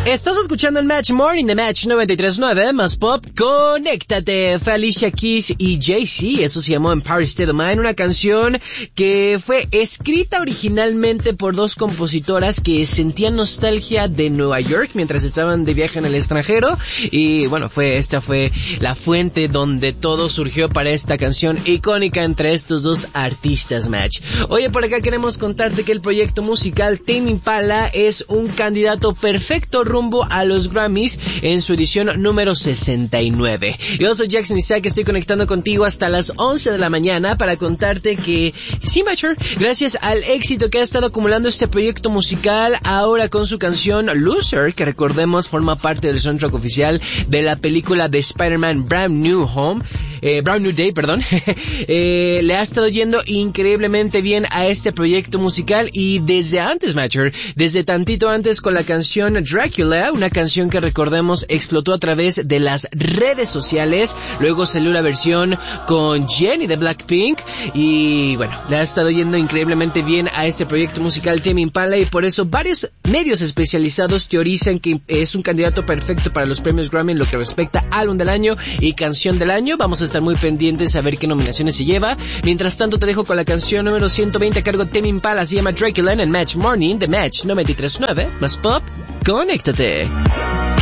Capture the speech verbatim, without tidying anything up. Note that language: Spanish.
Estás escuchando el Match Morning de Match noventa y tres punto nueve, más pop, conéctate. Fue Alicia Keys y Jay-Z, eso se llamó Empire State of Mind, una canción que fue escrita originalmente por dos compositoras que sentían nostalgia de Nueva York mientras estaban de viaje en el extranjero, y bueno, fue esta fue la fuente donde todo surgió para esta canción icónica entre estos dos artistas, Match. Oye, por acá queremos contarte que el proyecto musical Tame Impala es un candidato perfecto rumbo a los Grammys en su edición número sesenta y nueve. Yo soy Jackson Isaac, estoy conectando contigo hasta las once de la mañana para contarte que sí, Matcher, gracias al éxito que ha estado acumulando este proyecto musical, ahora con su canción Loser, que recordemos forma parte del soundtrack oficial de la película de Spider-Man Brand New Home, eh, Brand New Day, perdón, eh, le ha estado yendo increíblemente bien a este proyecto musical, y desde antes, Matcher, desde tantito antes con la canción Dracula, una canción que recordemos explotó a través de las redes sociales, luego salió la versión con Jennie de Blackpink, y bueno, le ha estado yendo increíblemente bien a este proyecto musical Tame Impala, y por eso varios medios especializados teorizan que es un candidato perfecto para los premios Grammy en lo que respecta a álbum del año y canción del año. Vamos a estar muy pendientes a ver qué nominaciones se lleva. Mientras tanto, te dejo con la canción número ciento veinte a cargo de Tame Impala, se llama Dracula, en Match Morning de Match noventa y tres punto nueve, más pop, conéctate.